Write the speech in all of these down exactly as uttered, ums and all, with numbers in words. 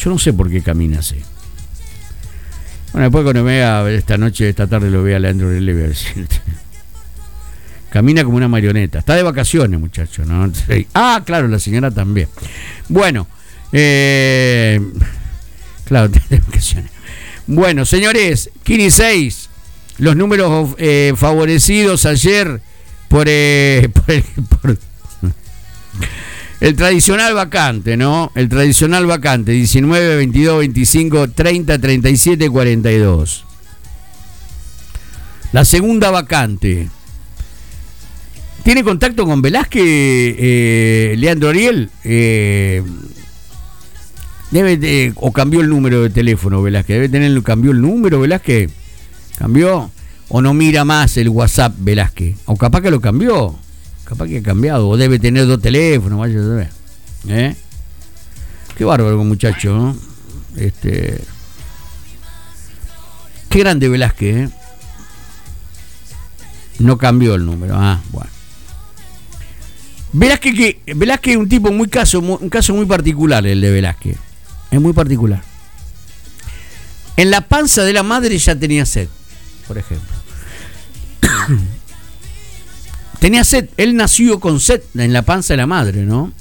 Yo no sé por qué camina así. Bueno, después cuando me vea esta noche, esta tarde lo vea a Leandro Ariel, le voy a decir. Camina como una marioneta. Está de vacaciones, muchacho, ¿no? Ah, claro, la señora también. Bueno, eh, claro, está de vacaciones. Bueno, señores, Kini seis, los números eh, favorecidos ayer por, eh, por, el, por el tradicional vacante, ¿no? El tradicional vacante, diecinueve, veintidós, veinticinco, treinta, treinta y siete, cuarenta y dos. La segunda vacante. ¿Tiene contacto con Velázquez, eh, Leandro Ariel? Eh, debe de, o cambió el número de teléfono Velázquez. Debe tener, cambió el número Velázquez. ¿Cambió? ¿O no mira más el WhatsApp Velázquez? O capaz que lo cambió. Capaz que ha cambiado. O debe tener dos teléfonos. Vaya a saber. ¿Eh? Qué bárbaro, muchacho, ¿no? Este. Qué grande Velázquez, ¿eh? No cambió el número. Ah, bueno. Velázquez, que, Velázquez es un tipo muy caso, un caso muy particular, el de Velázquez. Es muy particular. En la panza de la madre ya tenía sed, por ejemplo. Tenía sed, él nació con sed en la panza de la madre, ¿no?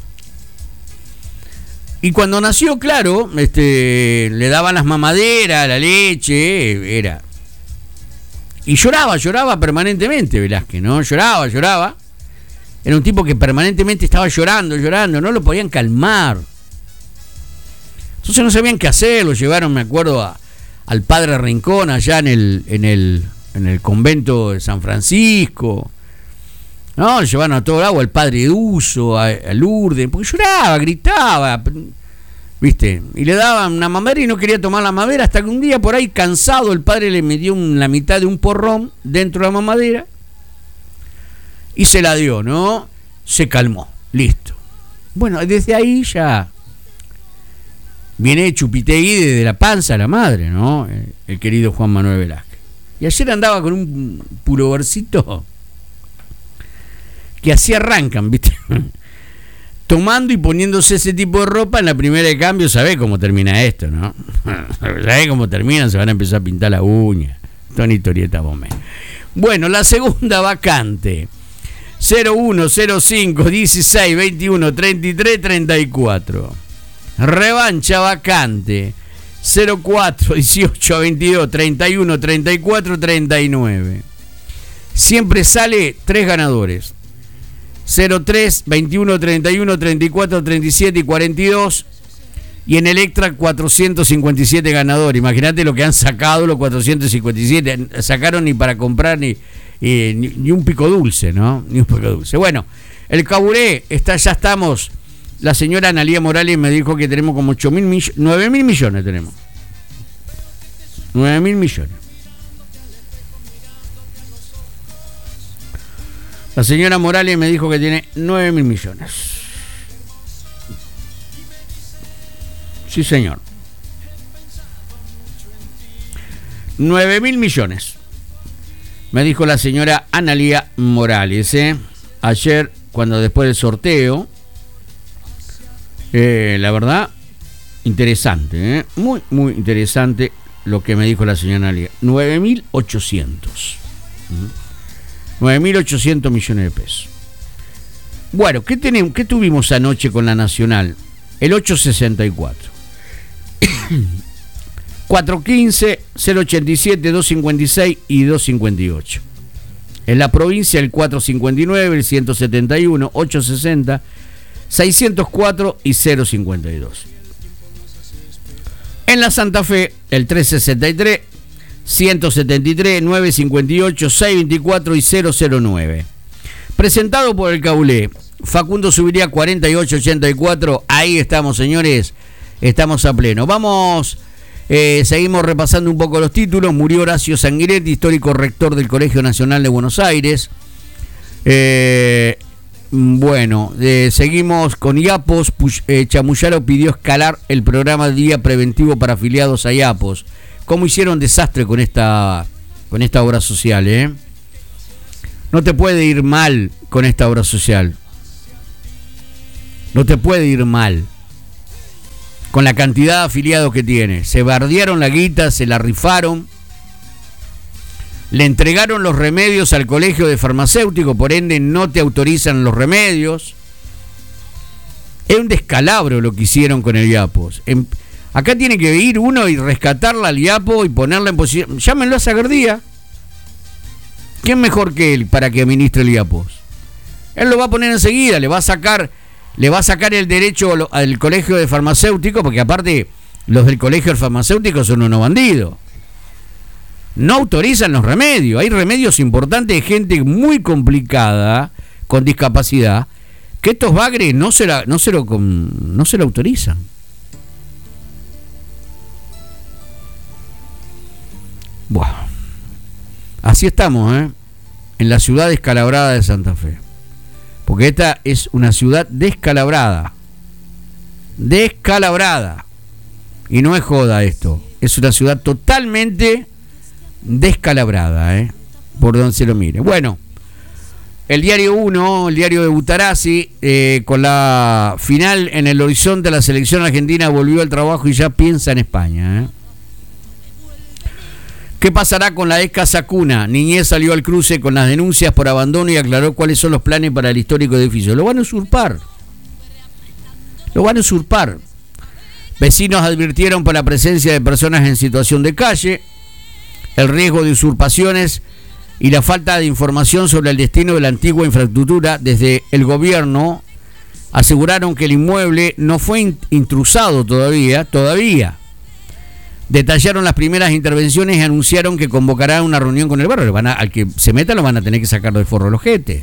Y cuando nació, claro, este, le daban las mamaderas, la leche, era. Y lloraba, lloraba permanentemente Velázquez, ¿no? Lloraba, lloraba. Era un tipo que permanentemente estaba llorando, llorando, no lo podían calmar. Entonces no sabían qué hacer, lo llevaron, me acuerdo, a, al padre Rincón allá en el, en el, en el convento de San Francisco. No, lo llevaron a todo lado, al padre Duso, a, a Lourdes, porque lloraba, gritaba, ¿viste? Y le daban una mamadera y no quería tomar la mamadera, hasta que un día por ahí, cansado, el padre le metió un, la mitad de un porrón dentro de la mamadera. Y se la dio, ¿no? Se calmó, listo. Bueno, desde ahí ya viene Chupitegui desde la panza a la madre, ¿no? El, el querido Juan Manuel Velázquez. Y ayer andaba con un pulovercito que así arrancan, ¿viste? Tomando y poniéndose ese tipo de ropa en la primera de cambio, ¿sabés cómo termina esto, no? ¿Sabés cómo termina? Se van a empezar a pintar la uña. Tony Torieta Bomé. Bueno, la segunda vacante. cero uno, cero cinco, dieciséis, veintiuno, treinta y tres, treinta y cuatro. Revancha vacante. cero cuatro, dieciocho, veintidós, treinta y uno, treinta y cuatro, treinta y nueve. Siempre sale tres ganadores. cero tres, veintiuno, treinta y uno, treinta y cuatro, treinta y siete y cuarenta y dos. Y en Electra cuatrocientos cincuenta y siete ganadores. Imagínate lo que han sacado los cuatrocientos cincuenta y siete. Sacaron ni para comprar ni, eh, ni, ni un pico dulce, ¿no? Ni un pico dulce. Bueno, el Caburé, está, ya estamos. La señora Analía Morales me dijo que tenemos como ocho mil millones, nueve mil millones tenemos. nueve mil millones. La señora Morales me dijo que tiene nueve mil millones. Sí, señor. nueve mil millones. Me dijo la señora Analía Morales, ¿eh? Ayer, cuando después del sorteo, eh, la verdad, interesante, ¿eh? Muy, muy interesante lo que me dijo la señora Analía. nueve mil ochocientos. nueve mil ochocientos millones de pesos. Bueno, ¿qué, tenemos, ¿qué tuvimos anoche con la Nacional? El ochocientos sesenta y cuatro. cuatrocientos quince, cero ochenta y siete, doscientos cincuenta y seis y doscientos cincuenta y ocho. En la provincia el cuatrocientos cincuenta y nueve, el ciento setenta y uno, ochocientos sesenta, seiscientos cuatro y cero cincuenta y dos. En la Santa Fe el trescientos sesenta y tres, ciento setenta y tres, novecientos cincuenta y ocho, seiscientos veinticuatro y cero cero nueve. Presentado por el Caulé, Facundo Subiría cuarenta y ocho ochenta y cuatro. Ahí estamos, señores. Estamos a pleno. Vamos, eh, seguimos repasando un poco los títulos. Murió Horacio Sanguinetti, histórico rector del Colegio Nacional de Buenos Aires. Eh, bueno, eh, seguimos con IAPOS. Eh, Chamuyaro pidió escalar el programa de día preventivo para afiliados a IAPOS. ¿Cómo hicieron desastre con esta, con esta obra social, eh? No te puede ir mal con esta obra social. No te puede ir mal. con la cantidad de afiliados que tiene. Se bardearon la guita, se la rifaron, le entregaron los remedios al colegio de farmacéuticos, por ende no te autorizan los remedios. Es un descalabro lo que hicieron con el IAPOS. En, acá tiene que ir uno y rescatarla al IAPO y ponerla en posición. Llámenlo a Sagardía. ¿Quién mejor que él para que administre el IAPOS? Él lo va a poner enseguida, le va a sacar, le va a sacar el derecho al colegio de farmacéuticos, porque aparte los del colegio de farmacéuticos son unos bandidos. No autorizan los remedios. Hay remedios importantes de gente muy complicada, con discapacidad, que estos bagres no se la, no se lo, no se lo autorizan. Bueno, así estamos, ¿eh? En la ciudad descalabrada de Santa Fe. Porque esta es una ciudad descalabrada. Descalabrada. Y no es joda esto. Es una ciudad totalmente descalabrada, ¿eh? Por donde se lo mire. Bueno, el diario uno, el diario de Butarazzi, eh, con la final en el horizonte de la selección argentina, volvió al trabajo y ya piensa en España, ¿eh? ¿Qué pasará con la ex Casa Cuna? Niñez salió al cruce con las denuncias por abandono y aclaró cuáles son los planes para el histórico edificio. Lo van a usurpar. Lo van a usurpar. Vecinos advirtieron por la presencia de personas en situación de calle, el riesgo de usurpaciones y la falta de información sobre el destino de la antigua infraestructura. Desde el gobierno aseguraron que el inmueble no fue intrusado todavía, todavía. Detallaron las primeras intervenciones y anunciaron que convocarán una reunión con el barrio. Le van a, al que se meta lo van a tener que sacar del forro el ojete.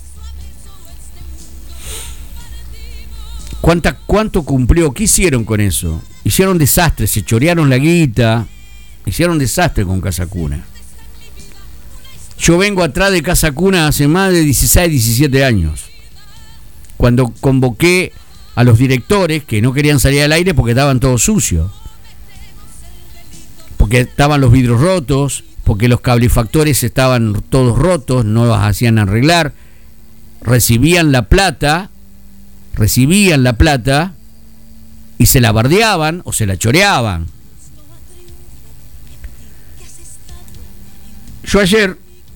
¿Cuánta, ¿Cuánto cumplió? ¿Qué hicieron con eso? Hicieron desastre, se chorearon la guita, hicieron desastre con Casa Cuna. Yo vengo atrás de Casa Cuna hace más de dieciséis, diecisiete años, cuando convoqué a los directores que no querían salir al aire porque estaban todos sucios, porque estaban los vidrios rotos, porque los cablefactores estaban todos rotos, no los hacían arreglar, recibían la plata, recibían la plata y se la bardeaban o se la choreaban. Yo ayer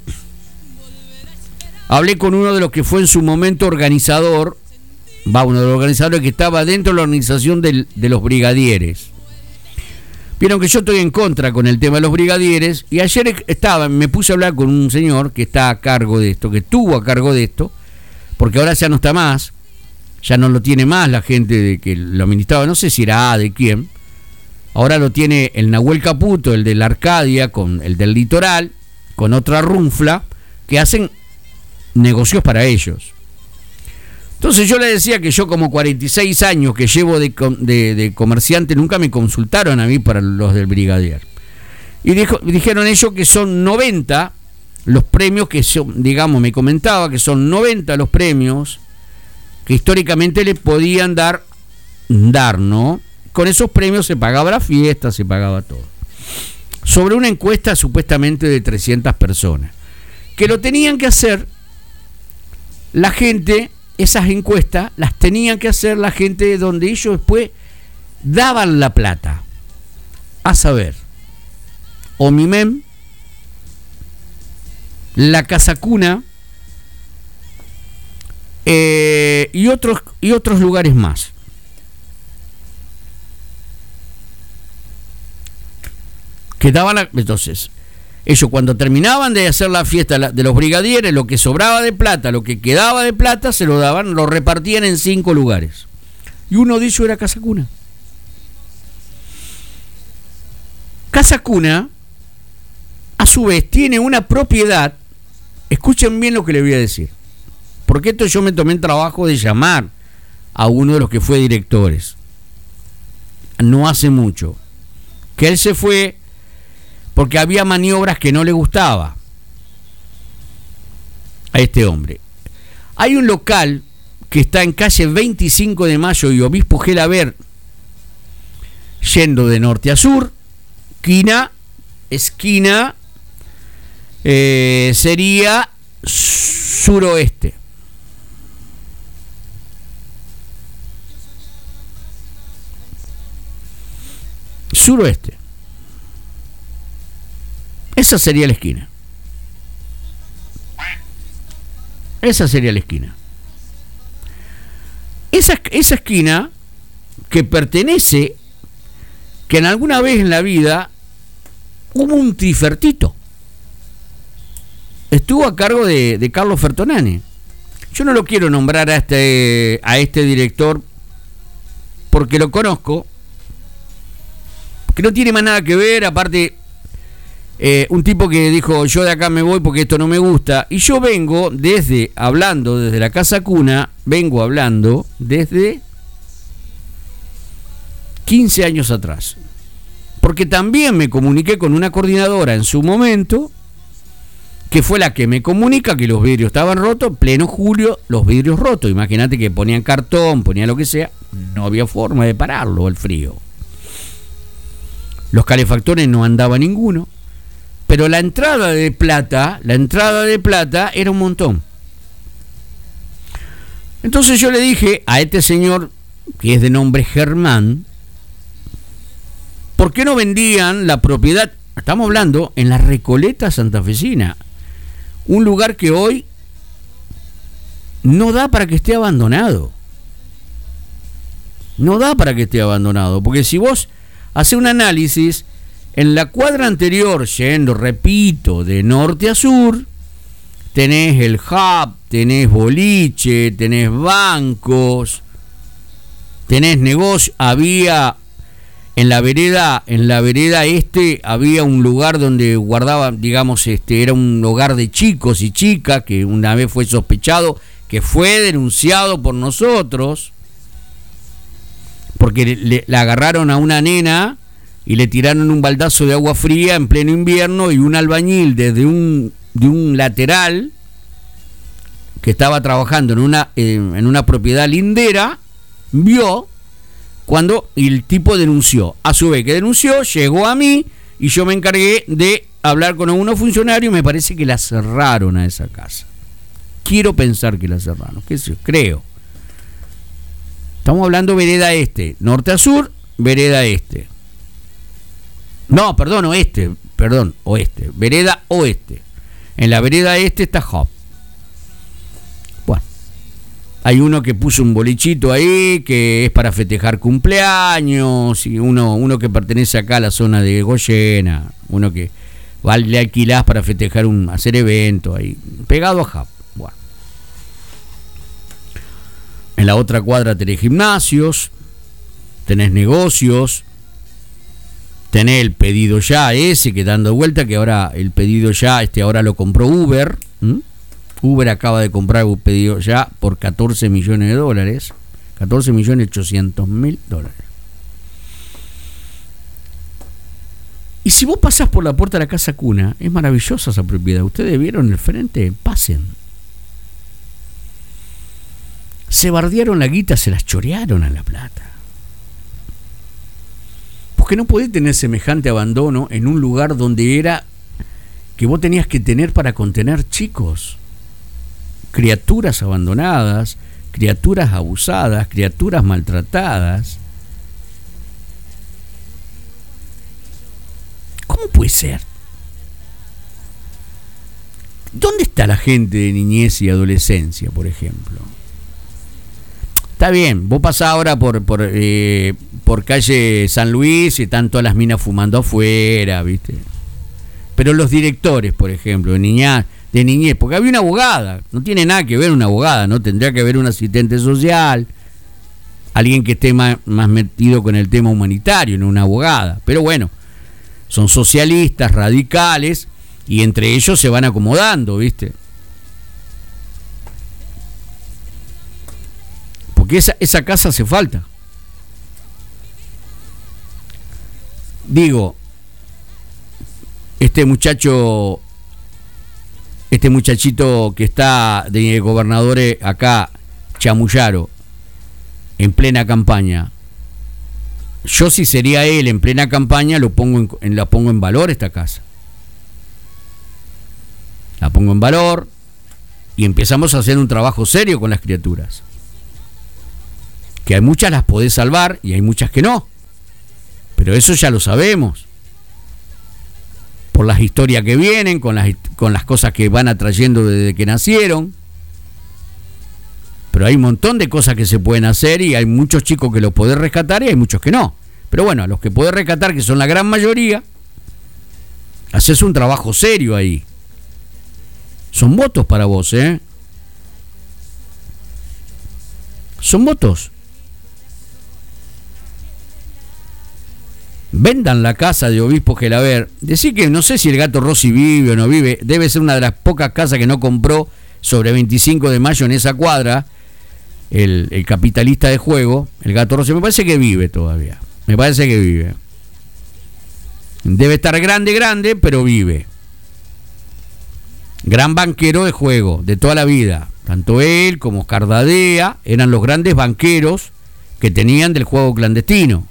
hablé con uno de los que fue en su momento organizador, va uno de los organizadores que estaba dentro de la organización del, de los brigadieres. Vieron que yo estoy en contra con el tema de los brigadieres, y ayer estaba, me puse a hablar con un señor que está a cargo de esto, que estuvo a cargo de esto, porque ahora ya no está más, ya no lo tiene más la gente de que lo administraba, no sé si era A de quién, ahora lo tiene el Nahuel Caputo, el de la Arcadia, con el del Litoral, con otra runfla, que hacen negocios para ellos. Entonces yo le decía que yo, como cuarenta y seis años que llevo de, de, de comerciante, nunca me consultaron a mí para los del brigadier. Y dijo, dijeron ellos que son noventa los premios que son, digamos, me comentaba que son noventa los premios que históricamente le podían dar, dar, ¿no? Con esos premios se pagaba la fiesta, se pagaba todo. Sobre una encuesta supuestamente de trescientas personas, que lo tenían que hacer la gente. Esas encuestas las tenían que hacer la gente donde ellos después daban la plata. A saber, Omimem, la Casa Cuna, eh, y otros y otros lugares más. Que daban la, entonces, ellos cuando terminaban de hacer la fiesta de los brigadieres, lo que sobraba de plata, lo que quedaba de plata, se lo daban, lo repartían en cinco lugares. Y uno de ellos era Casa Cuna. Casa Cuna, a su vez, tiene una propiedad. Escuchen bien lo que les voy a decir, porque esto yo me tomé el trabajo de llamar a uno de los que fue directores, no hace mucho, que él se fue porque había maniobras que no le gustaba a este hombre. Hay un local que está en calle veinticinco de mayo y Obispo Gelaber, yendo de norte a sur, esquina, esquina, eh, sería suroeste. suroeste. Esa sería la esquina. Esa sería la esquina. Esa, esa esquina que pertenece, que en alguna vez en la vida hubo un trifertito. Estuvo a cargo de, de Carlos Fertonani. Yo no lo quiero nombrar a este, a este director porque lo conozco, que no tiene más nada que ver, aparte eh, un tipo que dijo yo de acá me voy porque esto no me gusta, y yo vengo desde, hablando desde la Casa Cuna, vengo hablando desde quince años atrás, porque también me comuniqué con una coordinadora en su momento, que fue la que me comunica que los vidrios estaban rotos, pleno julio, los vidrios rotos. Imagínate que ponían cartón, ponían lo que sea, no había forma de pararlo el frío. Los calefactores no andaba ninguno, pero la entrada de plata, la entrada de plata era un montón. Entonces yo le dije a este señor, que es de nombre Germán, ¿por qué no vendían la propiedad? Estamos hablando en la Recoleta santafesina, un lugar que hoy no da para que esté abandonado. No da para que esté abandonado, porque si vos haces un análisis, en la cuadra anterior, yendo, repito, de norte a sur, tenés el hub, tenés boliche, tenés bancos, tenés negocio, había... En la vereda, en la vereda este había un lugar donde guardaban, digamos, este, era un hogar de chicos y chicas que una vez fue sospechado, que fue denunciado por nosotros, porque le, le, le agarraron a una nena y le tiraron un baldazo de agua fría en pleno invierno, y un albañil desde un, de un lateral que estaba trabajando en una, eh, en una propiedad lindera, vio cuando el tipo denunció. A su vez que denunció, llegó a mí y yo me encargué de hablar con algunos funcionarios, y me parece que la cerraron a esa casa. Quiero pensar que la cerraron, qué sé yo, creo. Estamos hablando vereda este, norte a sur, vereda este. No, perdón, oeste, perdón, oeste, vereda oeste. En la vereda este está Hop. Hay uno que puso un bolichito ahí, que es para festejar cumpleaños, y uno, uno que pertenece acá a la zona de Goyena, uno que va, le alquilás para festejar, un, hacer eventos ahí, pegado a Jap. Bueno. En la otra cuadra tenés gimnasios, tenés negocios, tenés el pedido ya ese que dando vuelta, que ahora el pedido ya, este ahora lo compró Uber, ¿m? Uber acaba de comprar un pedido ya por catorce millones de dólares. catorce millones ochocientos mil dólares. Y si vos pasás por la puerta de la Casa Cuna, es maravillosa esa propiedad. Ustedes vieron el frente, pasen. Se bardearon la guita, se las chorearon a la plata. Porque no podés tener semejante abandono en un lugar donde era que vos tenías que tener para contener chicos. Criaturas abandonadas, criaturas abusadas, criaturas maltratadas. ¿Cómo puede ser? ¿Dónde está la gente de niñez y adolescencia, por ejemplo? Está bien, vos pasás ahora por por, eh, por calle San Luis y están todas las minas fumando afuera, ¿viste? Pero los directores, por ejemplo, de niñez, de niñez, porque había una abogada, no tiene nada que ver una abogada, ¿no? Tendría que haber un asistente social, alguien que esté más, más metido con el tema humanitario, no una abogada. Pero bueno, son socialistas, radicales, y entre ellos se van acomodando, ¿viste? Porque esa, esa casa hace falta. Digo, este muchacho, este muchachito que está de gobernador acá, Chamullaro, en plena campaña, yo si sería él en plena campaña, lo pongo en, en, la pongo en valor esta casa. La pongo en valor y empezamos a hacer un trabajo serio con las criaturas. Que hay muchas las podés salvar y hay muchas que no. Pero eso ya lo sabemos. Por las historias que vienen, con las, con las cosas que van atrayendo desde que nacieron. Pero hay un montón de cosas que se pueden hacer y hay muchos chicos que los podés rescatar y hay muchos que no. Pero bueno, a los que podés rescatar, que son la gran mayoría, haces un trabajo serio ahí. Son votos para vos, ¿eh? Son votos. Vendan la casa de Obispo Gelaber. Decí que no sé si el Gato Rossi vive o no vive. Debe ser una de las pocas casas que no compró sobre veinticinco de mayo en esa cuadra. El, el capitalista de juego, el Gato Rossi. Me parece que vive todavía. Me parece que vive. Debe estar grande, grande, pero vive. Gran banquero de juego, de toda la vida. Tanto él como Oscar Dadea eran los grandes banqueros que tenían del juego clandestino.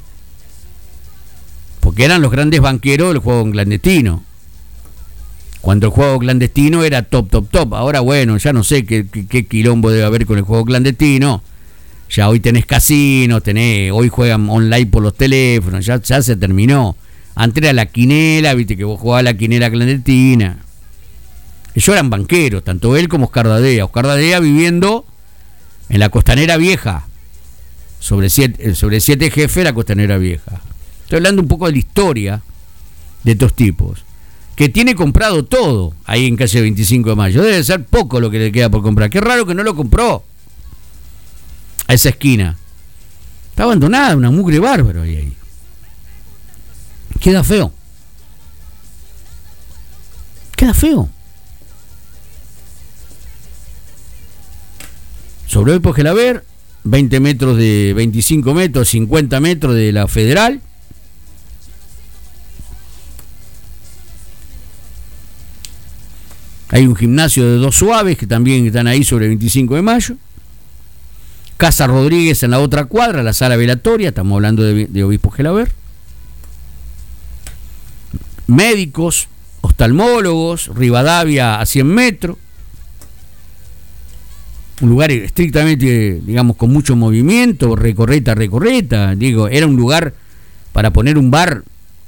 Porque eran los grandes banqueros del juego clandestino. Cuando el juego clandestino era top, top, top. Ahora, bueno, ya no sé qué, qué, qué quilombo debe haber con el juego clandestino. Ya hoy tenés casinos, tenés, hoy juegan online por los teléfonos, ya, ya se terminó. Antes era la quinela, viste que vos jugabas la quinela clandestina. Ellos eran banqueros, tanto él como Oscar Dadea. Oscar Dadea viviendo en la Costanera Vieja. Sobre siete, sobre siete jefes, la Costanera Vieja. Estoy hablando un poco de la historia de estos tipos. Que tiene comprado todo ahí en calle veinticinco de mayo. Debe ser poco lo que le queda por comprar. Qué raro que no lo compró. A esa esquina. Está abandonada, una mugre bárbaro ahí, ahí. Queda feo. Queda feo. Sobre Obispo Gelaber, veinte metros de veinticinco metros, cincuenta metros de la Federal. Hay un gimnasio de dos suaves que también están ahí sobre veinticinco de mayo. Casa Rodríguez en la otra cuadra, la sala velatoria, estamos hablando de, de Obispo Gelaber. Médicos, oftalmólogos, Rivadavia a cien metros. Un lugar estrictamente, digamos, con mucho movimiento, recorreta, recorreta. Digo, era un lugar para poner un bar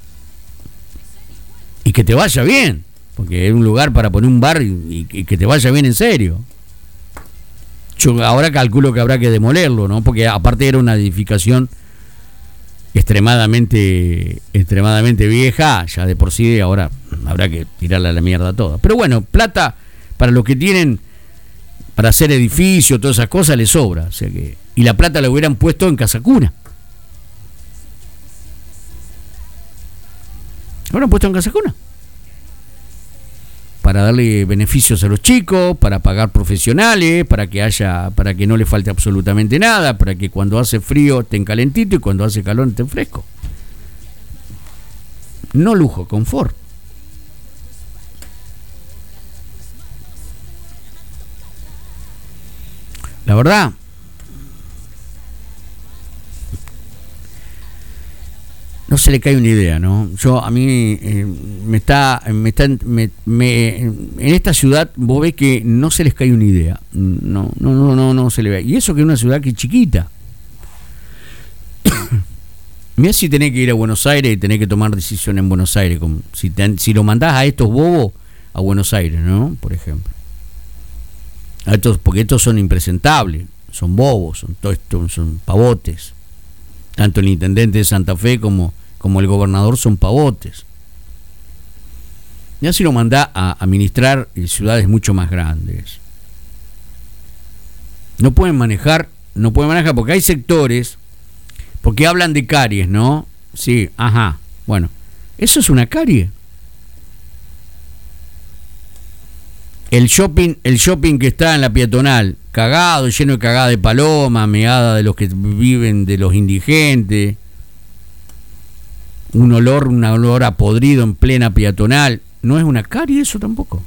y que te vaya bien. Porque era un lugar para poner un bar y, y que te vaya bien en serio. Yo ahora calculo que habrá que demolerlo, ¿no? Porque aparte era una edificación extremadamente extremadamente vieja, ya de por sí, ahora habrá que tirarla a la mierda toda. Pero bueno, plata para los que tienen para hacer edificios, todas esas cosas, les sobra. O sea que, y la plata la hubieran puesto en Casa Cuna. La hubieran puesto en Casa Cuna. Para darle beneficios a los chicos, para pagar profesionales, para que haya, para que no le falte absolutamente nada, para que cuando hace frío estén calentito y cuando hace calor estén fresco. No lujo, confort. La verdad, no se le cae una idea, ¿no? Yo, a mí, eh, me está, me está, me, me, en esta ciudad vos ves que no se les cae una idea. No, no, no, no, no se le ve. Y eso que es una ciudad que es chiquita. Mirá si tenés que ir a Buenos Aires y tenés que tomar decisiones en Buenos Aires. Como si, te, si lo mandás a estos bobos a Buenos Aires, ¿no? Por ejemplo. A estos, porque estos son impresentables, son bobos, son, todo esto, son pavotes. Tanto el intendente de Santa Fe como, como el gobernador son pavotes. Ya si lo mandá a administrar ciudades mucho más grandes. No pueden manejar, no pueden manejar porque hay sectores, porque hablan de caries, ¿no? Sí, ajá. Bueno, eso es una carie. El shopping, el shopping que está en la peatonal, cagado, lleno de cagada de paloma, meada de los que viven, de los indigentes, un olor, un olor a podrido en plena peatonal, no es una carie eso tampoco.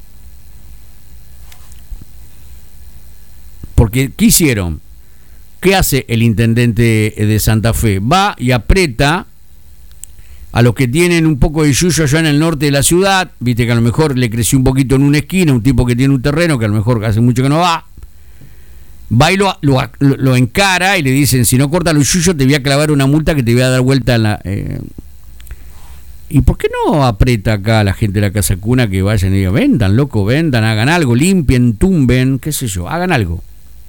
Porque, ¿qué hicieron? ¿Qué hace el intendente de Santa Fe? Va y aprieta a los que tienen un poco de yuyo allá en el norte de la ciudad, viste que a lo mejor le creció un poquito en una esquina, un tipo que tiene un terreno que a lo mejor hace mucho que no va, va y lo, lo, lo encara y le dicen, si no cortas los yuyos te voy a clavar una multa que te voy a dar vuelta en la... Eh. ¿Y por qué no aprieta acá a la gente de la Casa Cuna que vayan y digan, vendan, loco, vendan, hagan algo, limpien, tumben, qué sé yo, hagan algo?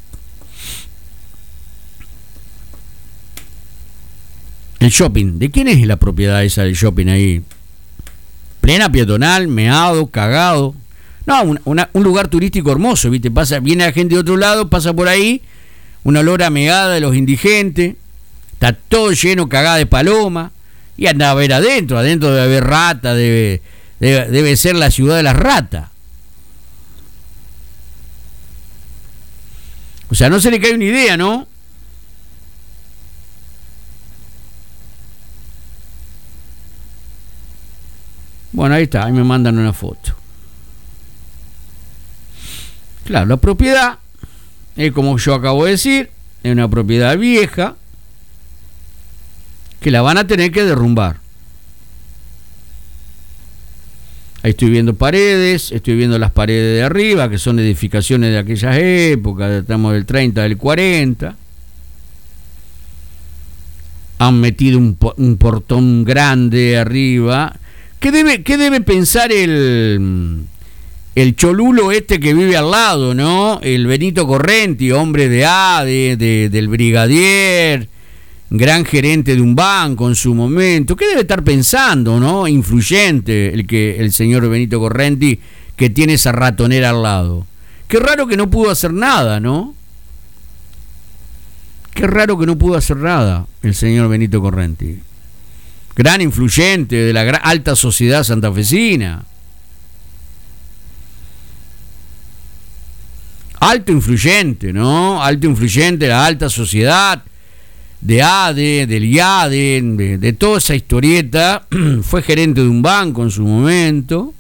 El shopping, ¿de quién es la propiedad esa del shopping ahí? Plena peatonal, meado, cagado. No, una, una, un lugar turístico hermoso, ¿viste? Pasa, viene la gente de otro lado, pasa por ahí, una olor a megada de los indigentes, está todo lleno, cagada de paloma, y anda a ver adentro, adentro debe haber rata, debe, debe, debe ser la ciudad de las ratas. O sea, no se le cae una idea, ¿no? Bueno, ahí está, ahí me mandan una foto. Claro, la propiedad es como yo acabo de decir, es una propiedad vieja que la van a tener que derrumbar. Ahí estoy viendo paredes, estoy viendo las paredes de arriba, que son edificaciones de aquellas épocas, estamos del treinta, del cuarenta. Han metido un, un portón grande arriba. ¿Qué debe, qué debe pensar el, el cholulo este que vive al lado, ¿no? El Benito Correnti, hombre de A D E, de, del brigadier, gran gerente de un banco en su momento. ¿Qué debe estar pensando, no? Influyente el que el señor Benito Correnti, que tiene esa ratonera al lado. Qué raro que no pudo hacer nada, ¿no? Qué raro que no pudo hacer nada el señor Benito Correnti. Gran influyente de la gran, alta sociedad santafesina. Alto influyente, ¿no? Alto influyente de la alta sociedad, de A D E, del I A D E, de, de toda esa historieta. Fue gerente de un banco en su momento.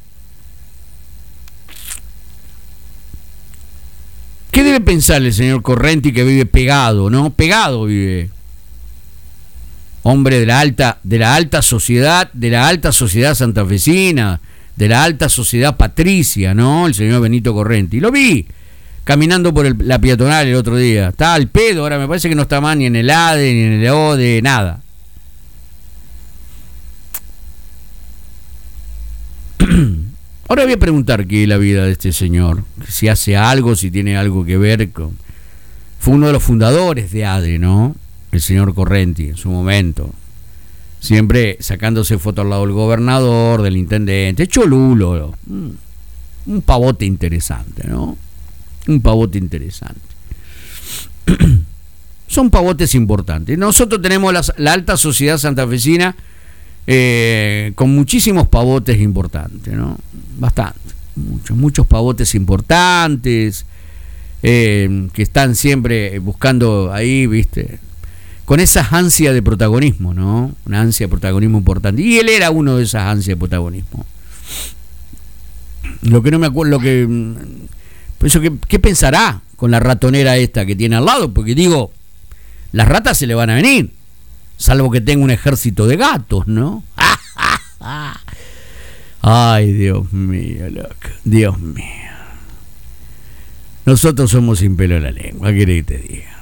¿Qué debe pensar el señor Correnti, que vive pegado, ¿no? Pegado vive. Hombre de la alta, de la alta sociedad, de la alta sociedad santafesina, de la alta sociedad patricia, ¿no? El señor Benito Correnti. Lo vi caminando por el, la peatonal el otro día. Estaba al pedo, ahora me parece que no está más ni en el A D E, ni en el O D E, nada. Ahora voy a preguntar qué es la vida de este señor, si hace algo, si tiene algo que ver con... Fue uno de los fundadores de A D E, ¿no? El señor Correnti, en su momento. Siempre sacándose fotos al lado del gobernador, del intendente. Cholulo. Un pavote interesante, ¿no? Un pavote interesante. Son pavotes importantes. Nosotros tenemos la, la alta sociedad santafesina eh, con muchísimos pavotes importantes, ¿no? Bastante. Muchos, muchos pavotes importantes eh, que están siempre buscando ahí, ¿viste? Con esa ansia de protagonismo, ¿no? Una ansia de protagonismo importante. Y él era uno de esas ansias de protagonismo. Lo que no me acuerdo, lo que... Por eso, ¿qué, ¿qué pensará con la ratonera esta que tiene al lado? Porque digo, las ratas se le van a venir, salvo que tenga un ejército de gatos, ¿no? Ay, Dios mío, loco. Dios mío. Nosotros somos sin pelo en la lengua, ¿qué querés que te diga?